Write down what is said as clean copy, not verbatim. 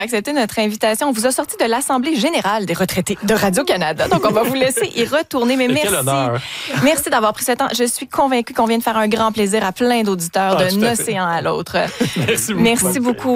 Accepté notre invitation. On vous a sorti de l'Assemblée générale des retraités de Radio-Canada. Donc, on va vous laisser y retourner. Mais merci. Quel honneur. Merci d'avoir pris ce temps. Je suis convaincue qu'on vient de faire un grand plaisir à plein d'auditeurs d'un océan à l'autre. Merci beaucoup. Merci beaucoup.